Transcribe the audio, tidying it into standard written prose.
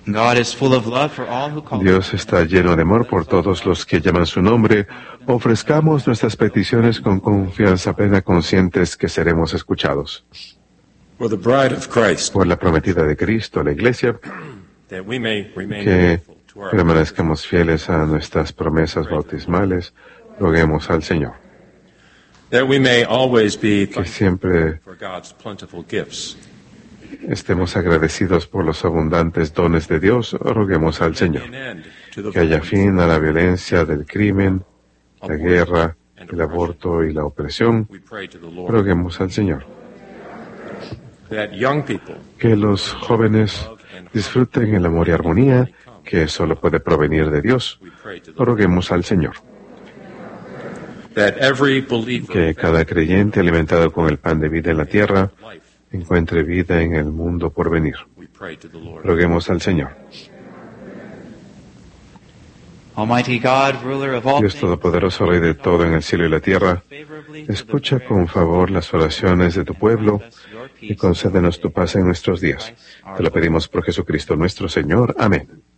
Dios está lleno de amor por todos los que llaman su nombre. Ofrezcamos nuestras peticiones con confianza plena, conscientes que seremos escuchados. Por la prometida de Cristo, la Iglesia, que permanezcamos fieles a nuestras promesas bautismales, roguemos al Señor. Que siempre estemos agradecidos por los abundantes dones de Dios, roguemos al Señor. Que haya fin a la violencia del crimen, la guerra, el aborto y la opresión, roguemos al Señor. Que los jóvenes disfruten el amor y armonía que solo puede provenir de Dios, roguemos al Señor. Que cada creyente alimentado con el pan de vida en la tierra encuentre vida en el mundo por venir. Roguemos al Señor. Dios Todopoderoso, Rey de todo en el cielo y la tierra, escucha con favor las oraciones de tu pueblo y concédenos tu paz en nuestros días. Te lo pedimos por Jesucristo nuestro Señor. Amén.